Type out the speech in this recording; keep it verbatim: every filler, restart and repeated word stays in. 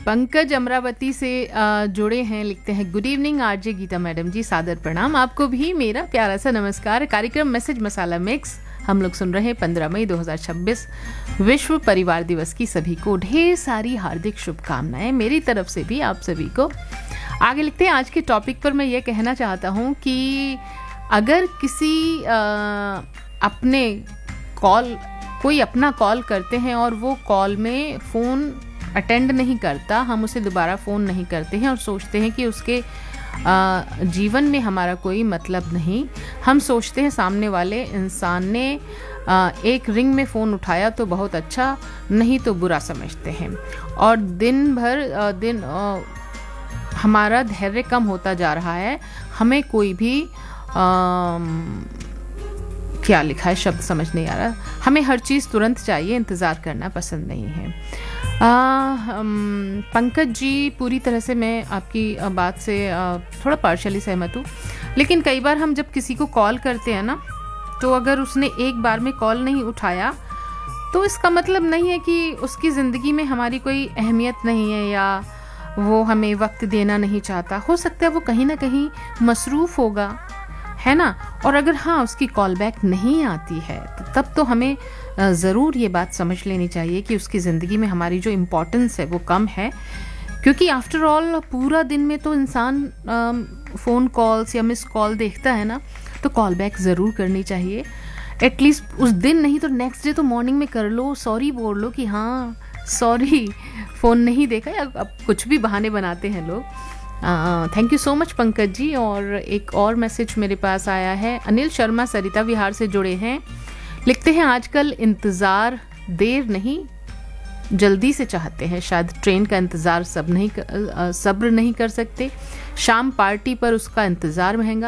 पंकज अमरावती से आ, जुड़े हैं, लिखते हैं good evening RJ Gita madam जी, सादर प्रणाम। आपको भी मेरा प्यारा सा नमस्कार। कार्यक्रम मैसेज मसाला मिक्स हम लोग सुन रहे हैं। पंद्रह मई दो हज़ार छब्बीस विश्व परिवार दिवस की सभी को ढेर सारी हार्दिक शुभकामनाएं मेरी तरफ से भी आप सभी को। आगे लिखते हैं, आज के टॉपिक पर मैं ये कहना चाहता हूँ कि अगर किसी आ, अपने कॉल कोई अपना कॉल करते हैं और वो कॉल में फ़ोन अटेंड नहीं करता, हम उसे दोबारा फ़ोन नहीं करते हैं और सोचते हैं कि उसके आ, जीवन में हमारा कोई मतलब नहीं। हम सोचते हैं सामने वाले इंसान ने आ, एक रिंग में फ़ोन उठाया तो बहुत अच्छा, नहीं तो बुरा समझते हैं और दिन भर आ, दिन आ, हमारा धैर्य कम होता जा रहा है। हमें कोई भी आ, क्या लिखा है शब्द समझ नहीं आ रहा। हमें हर चीज़ तुरंत चाहिए, इंतज़ार करना पसंद नहीं है। पंकज जी, पूरी तरह से मैं आपकी बात से आ, थोड़ा पार्शली सहमत हूँ, लेकिन कई बार हम जब किसी को कॉल करते हैं ना, तो अगर उसने एक बार में कॉल नहीं उठाया तो इसका मतलब नहीं है कि उसकी ज़िंदगी में हमारी कोई अहमियत नहीं है या वो हमें वक्त देना नहीं चाहता। हो सकता है वो कहीं ना कहीं मसरूफ़ होगा, है ना। और अगर हाँ उसकी कॉल बैक नहीं आती है तो तब तो हमें ज़रूर ये बात समझ लेनी चाहिए कि उसकी ज़िंदगी में हमारी जो इम्पोर्टेंस है वो कम है, क्योंकि आफ्टर ऑल पूरा दिन में तो इंसान फ़ोन कॉल्स या मिस कॉल देखता है ना, तो कॉल बैक ज़रूर करनी चाहिए। एटलीस्ट उस दिन नहीं तो नेक्स्ट डे तो मॉर्निंग में कर लो, सॉरी बोल लो कि हाँ सॉरी फ़ोन नहीं देखा, या अब कुछ भी बहाने बनाते हैं लोग। Thank you so much Pankaj ji. और एक और मैसेज मेरे पास आया है, अनिल शर्मा सरिता विहार से जुड़े हैं, लिखते हैं आजकल इंतज़ार देर नहीं जल्दी से चाहते हैं। शायद ट्रेन का इंतज़ार सब नहीं सब्र नहीं कर सकते, शाम पार्टी पर उसका इंतज़ार महंगा,